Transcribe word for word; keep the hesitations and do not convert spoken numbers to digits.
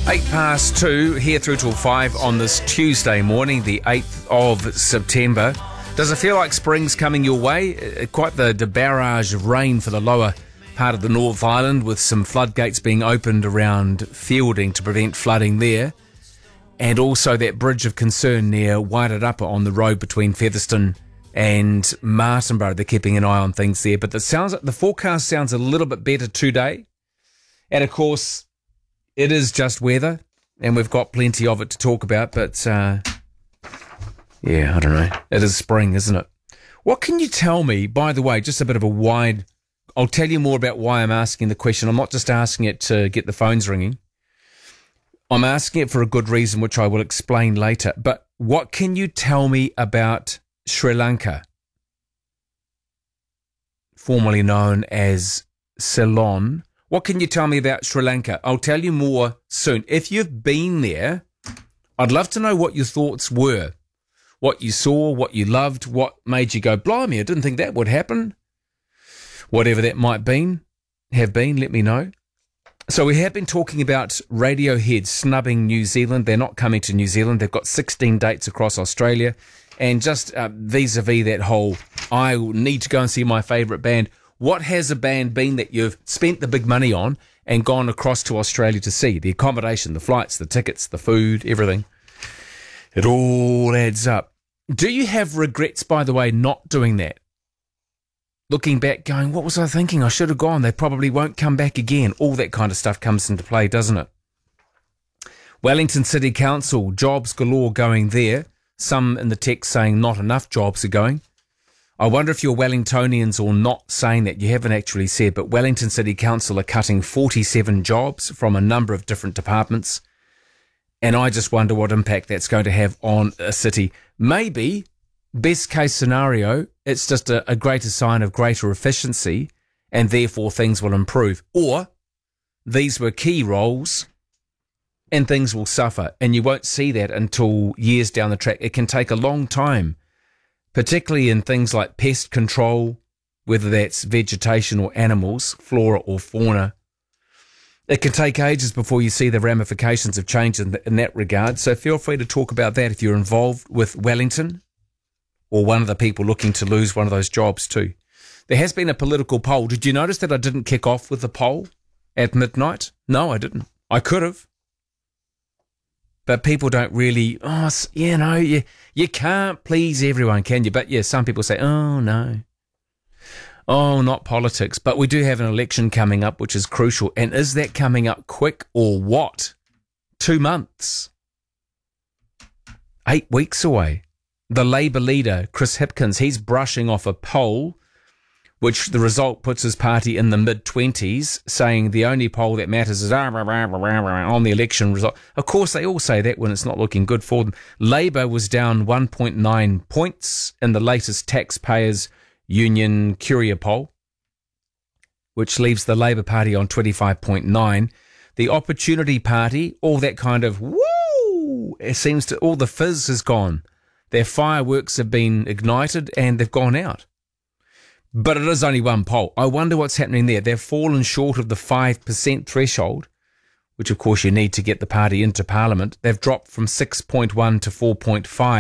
Eight past two, here through till five on this Tuesday morning, the eighth of September. Does it feel like spring's coming your way? Uh, Quite the, the barrage of rain for the lower part of the North Island, with some floodgates being opened around Fielding to prevent flooding there. And also that bridge of concern near Wairarapa on the road between Featherston and Martinborough. They're keeping an eye on things there. But the, sounds, the forecast sounds a little bit better today. And of course, it is just weather, and we've got plenty of it to talk about, but, uh, yeah, I don't know. It is spring, isn't it? What can you tell me, by the way, just a bit of a wide... I'll tell you more about why I'm asking the question. I'm not just asking it to get the phones ringing. I'm asking it for a good reason, which I will explain later. But what can you tell me about Sri Lanka, formerly known as Ceylon? What can you tell me about Sri Lanka? I'll tell you more soon. If you've been there, I'd love to know what your thoughts were, what you saw, what you loved, what made you go, blimey, I didn't think that would happen. Whatever that might been, have been, let me know. So we have been talking about Radiohead snubbing New Zealand. They're not coming to New Zealand. They've got sixteen dates across Australia. And just uh, vis-a-vis that whole, I need to go and see my favourite band. What has a band been that you've spent the big money on and gone across to Australia to see? The accommodation, the flights, the tickets, the food, everything. It all adds up. Do you have regrets, by the way, not doing that? Looking back, going, what was I thinking? I should have gone. They probably won't come back again. All that kind of stuff comes into play, doesn't it? Wellington City Council, jobs galore going there. Some in the text saying not enough jobs are going. I wonder if you're Wellingtonians or not saying that. You haven't actually said, but Wellington City Council are cutting forty-seven jobs from a number of different departments. And I just wonder what impact that's going to have on a city. Maybe, best case scenario, it's just a, a greater sign of greater efficiency and therefore things will improve. Or these were key roles and things will suffer. And you won't see that until years down the track. It can take a long time, particularly in things like pest control, whether that's vegetation or animals, flora or fauna. It can take ages before you see the ramifications of change in, th- in that regard. So feel free to talk about that if you're involved with Wellington or one of the people looking to lose one of those jobs too. There has been a political poll. Did you notice that I didn't kick off with the poll at midnight? No, I didn't. I could have. But people don't really, oh, you know, you, you can't please everyone, can you? But yeah, some people say, oh, no. Oh, not politics. But we do have an election coming up, which is crucial. And is that coming up quick or what? Two months. Eight weeks away. The Labour leader, Chris Hipkins, he's brushing off a poll, which the result puts his party in the mid-twenties, saying the only poll that matters is on the election result. Of course, they all say that when it's not looking good for them. Labour was down one point nine points in the latest Taxpayers Union Curia poll, which leaves the Labour Party on twenty-five point nine. The Opportunity Party, all that kind of, woo, it seems to, all the fizz has gone. Their fireworks have been ignited and they've gone out. But it is only one poll. I wonder what's happening there. They've fallen short of the five percent threshold, which of course you need to get the party into Parliament. They've dropped from six point one to four point five.